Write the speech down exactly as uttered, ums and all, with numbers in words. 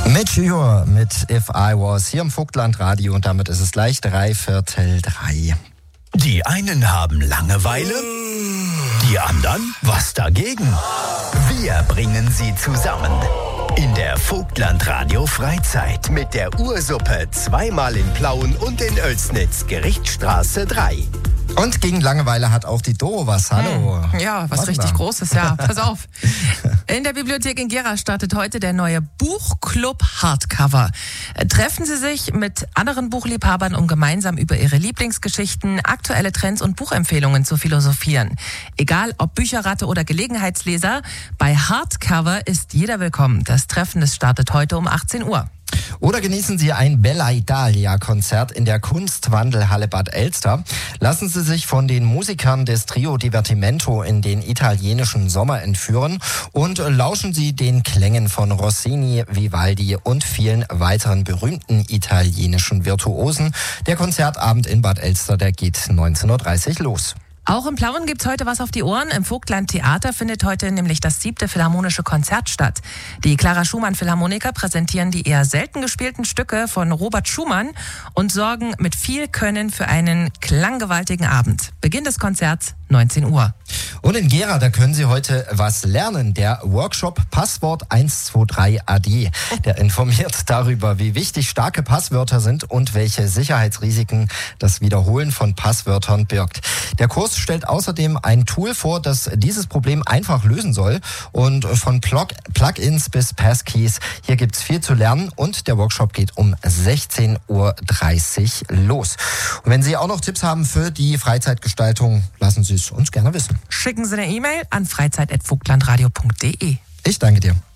Mit Schür, mit If I Was, hier im Vogtland Radio, und damit ist es gleich drei Viertel drei. Die einen haben Langeweile, die anderen was dagegen. Wir bringen sie zusammen in der Vogtland Radio Freizeit mit der Ursuppe zweimal in Plauen und in Oelsnitz, Gerichtsstraße drei. Und gegen Langeweile hat auch die Doro was. Hallo. Hm, ja, was Warte richtig mal. Großes, ja. Pass auf. In der Bibliothek in Gera startet heute der neue Buchclub Hardcover. Treffen Sie sich mit anderen Buchliebhabern, um gemeinsam über Ihre Lieblingsgeschichten, aktuelle Trends und Buchempfehlungen zu philosophieren. Egal ob Bücherratte oder Gelegenheitsleser, bei Hardcover ist jeder willkommen. Das Treffen, das startet heute um achtzehn Uhr. Oder genießen Sie ein Bella Italia-Konzert in der Kunstwandelhalle Bad Elster. Lassen Sie sich von den Musikern des Trio Divertimento in den italienischen Sommer entführen und lauschen Sie den Klängen von Rossini, Vivaldi und vielen weiteren berühmten italienischen Virtuosen. Der Konzertabend in Bad Elster, der geht neunzehn Uhr dreißig los. Auch in Plauen gibt's heute was auf die Ohren. Im Vogtland Theater findet heute nämlich das siebte Philharmonische Konzert statt. Die Clara Schumann Philharmoniker präsentieren die eher selten gespielten Stücke von Robert Schumann und sorgen mit viel Können für einen klanggewaltigen Abend. Beginn des Konzerts neunzehn Uhr. Und in Gera, da können Sie heute was lernen. Der Workshop Passwort eins zwei drei A D. Der informiert darüber, wie wichtig starke Passwörter sind und welche Sicherheitsrisiken das Wiederholen von Passwörtern birgt. Der Kurs stellt außerdem ein Tool vor, das dieses Problem einfach lösen soll. Und von Plug- Plugins bis Passkeys, hier gibt's viel zu lernen. Und der Workshop geht um sechzehn Uhr dreißig los. Und wenn Sie auch noch Tipps haben für die Freizeitgestaltung, lassen Sie es uns gerne wissen. Schicken Sie eine E-Mail an freizeit at vogtlandradio punkt de. Ich danke dir.